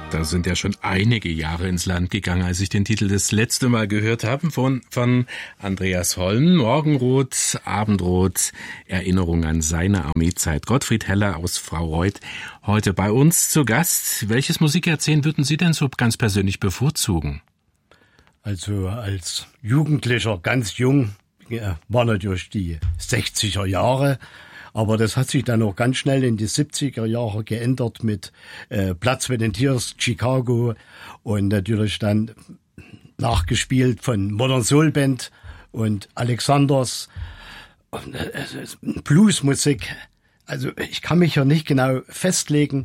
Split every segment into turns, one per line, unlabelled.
Da sind ja schon einige Jahre ins Land gegangen, als ich den Titel das letzte Mal gehört habe von Andreas Holm. Morgenrot, Abendrot, Erinnerung an seine Armeezeit. Gottfried Heller aus Fraureuth heute bei uns zu Gast. Welches Musikjahrzehnt würden Sie denn so ganz persönlich bevorzugen?
Also als Jugendlicher, ganz jung, war natürlich die 60er Jahre. Aber das hat sich dann auch ganz schnell in die 70er Jahre geändert mit Platz mit den Tiers, Chicago und natürlich dann nachgespielt von Modern Soul Band und Alexanders, Bluesmusik. Also ich kann mich ja nicht genau festlegen.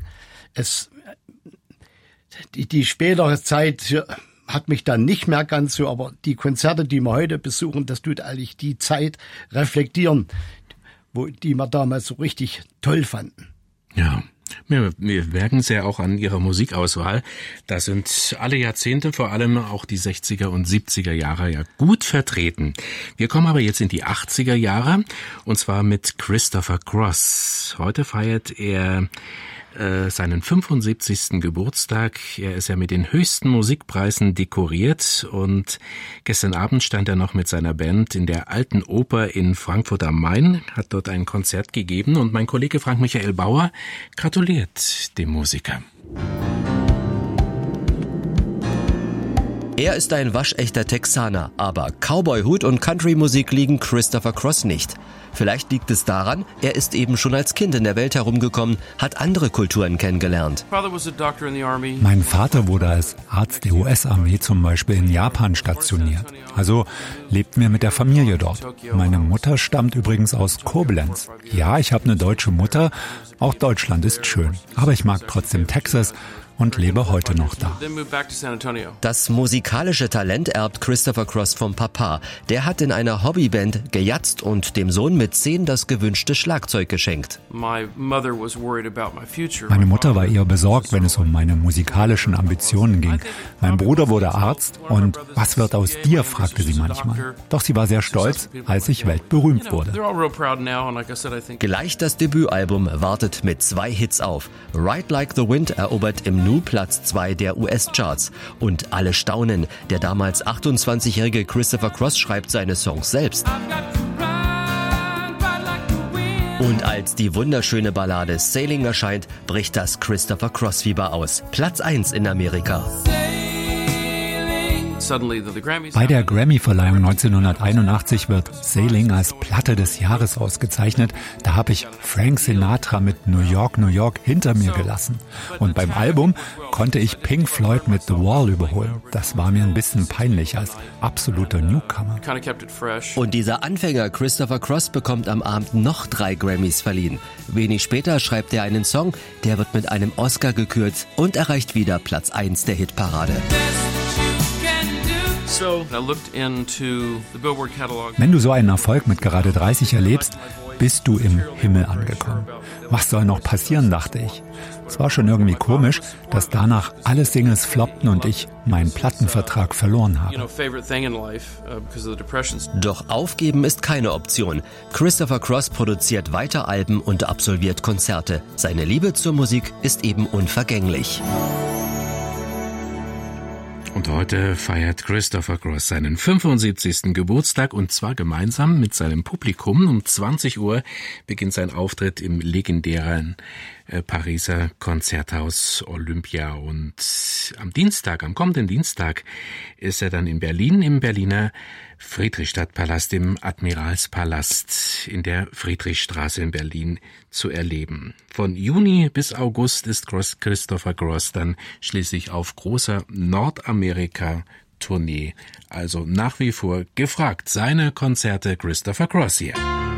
Die spätere Zeit hat mich dann nicht mehr ganz so, aber die Konzerte, die wir heute besuchen, das tut eigentlich die Zeit reflektieren, die wir damals so richtig toll fanden.
Ja, wir merken es ja auch an Ihrer Musikauswahl. Da sind alle Jahrzehnte, vor allem auch die 60er und 70er Jahre ja gut vertreten. Wir kommen aber jetzt in die 80er Jahre und zwar mit Christopher Cross. Heute feiert er seinen 75. Geburtstag. Er ist ja mit den höchsten Musikpreisen dekoriert und gestern Abend stand er noch mit seiner Band in der Alten Oper in Frankfurt am Main, hat dort ein Konzert gegeben und mein Kollege Frank Michael Bauer gratuliert dem Musiker.
Er ist ein waschechter Texaner, aber Cowboy-Hut und Country-Musik liegen Christopher Cross nicht. Vielleicht liegt es daran, er ist eben schon als Kind in der Welt herumgekommen, hat andere Kulturen kennengelernt.
Mein Vater wurde als Arzt der US-Armee zum Beispiel in Japan stationiert. Also lebten wir mit der Familie dort. Meine Mutter stammt übrigens aus Koblenz. Ja, ich habe eine deutsche Mutter. Auch Deutschland ist schön. Aber ich mag trotzdem Texas und lebe heute noch da.
Das musikalische Talent erbt Christopher Cross vom Papa. Der hat in einer Hobbyband gejatzt und dem Sohn mit 10 das gewünschte Schlagzeug geschenkt.
Meine Mutter war eher besorgt, wenn es um meine musikalischen Ambitionen ging. Mein Bruder wurde Arzt und was wird aus dir, fragte sie manchmal. Doch sie war sehr stolz, als ich weltberühmt wurde.
Gleich das Debütalbum wartet mit 2 Hits auf. Ride Like the Wind erobert im Nu Platz 2 der US-Charts. Und alle staunen, der damals 28-jährige Christopher Cross schreibt seine Songs selbst. Und als die wunderschöne Ballade Sailing erscheint, bricht das Christopher Cross-Fieber aus. Platz 1 in Amerika.
Bei der Grammy-Verleihung 1981 wird Sailing als Platte des Jahres ausgezeichnet. Da habe ich Frank Sinatra mit New York, New York hinter mir gelassen. Und beim Album konnte ich Pink Floyd mit The Wall überholen. Das war mir ein bisschen peinlich als absoluter Newcomer.
Und dieser Anfänger Christopher Cross bekommt am Abend noch 3 Grammys verliehen. Wenig später schreibt er einen Song, der wird mit einem Oscar gekürt und erreicht wieder Platz 1 der Hitparade.
Wenn du so einen Erfolg mit gerade 30 erlebst, bist du im Himmel angekommen. Was soll noch passieren, dachte ich. Es war schon irgendwie komisch, dass danach alle Singles floppten und ich meinen Plattenvertrag verloren habe.
Doch aufgeben ist keine Option. Christopher Cross produziert weiter Alben und absolviert Konzerte. Seine Liebe zur Musik ist eben unvergänglich.
Und heute feiert Christopher Cross seinen 75. Geburtstag und zwar gemeinsam mit seinem Publikum. Um 20 Uhr beginnt sein Auftritt im legendären Pariser Konzerthaus Olympia. Und am kommenden Dienstag, ist er dann in Berlin, im Berliner Friedrichstadtpalast, im Admiralspalast in der Friedrichstraße in Berlin zu erleben. Von Juni bis August ist Christopher Cross dann schließlich auf großer Nordamerika-Tournee. Also nach wie vor gefragt. Seine Konzerte Christopher Cross hier.